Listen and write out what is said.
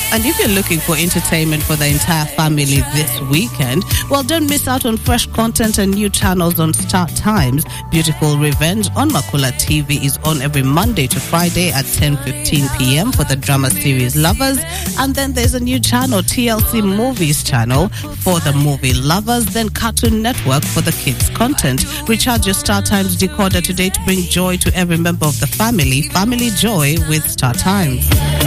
And if you're looking for entertainment for the entire family this weekend, well, don't miss out on fresh content and new channels on Star Times. Beautiful Revenge on Makula TV is on every Monday to Friday at 10:15 p.m. for the drama series lovers. And then there's a new channel, TLC Movies channel, for the movie lovers. Then Cartoon Network for the kids content. Recharge your Star Times decoder today to bring joy to every member of the family. Family joy with Star Times.